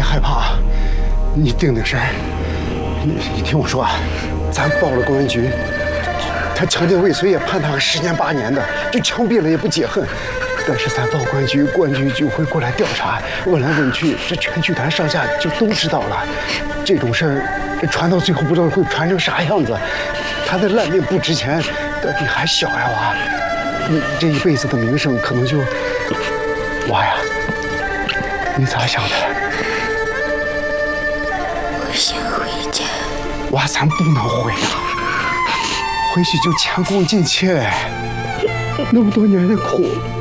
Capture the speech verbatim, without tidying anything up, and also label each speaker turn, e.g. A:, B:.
A: 害怕，你定定神。你你听我说啊，咱报了公安局，他强奸未遂也判他个十年八年的，就枪毙了也不解恨。但是咱报公安局，公安局就会过来调查，问来问去，这全剧团上下就都知道了。这种事儿传到最后，不知道会传成啥样子。他的烂命不值钱，但你还小呀，娃，你这一辈子的名声可能就……娃呀，你咋想的？
B: 我想回家。
A: 娃，咱不能回呀，回去就前功尽弃，那么多年的苦。